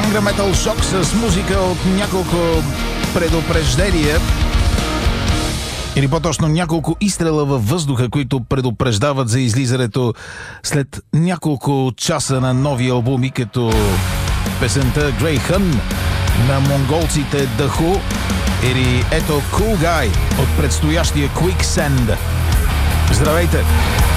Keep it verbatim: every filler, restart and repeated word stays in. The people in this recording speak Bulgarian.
Angry Metal Shock с музика от няколко предупреждения, или по-точно няколко изстрела във въздуха, които предупреждават за излизането след няколко часа на нови албуми, като песента Grey Hun на монголците The Who или ето Cool Guy от предстоящия Quicksand. Здравейте!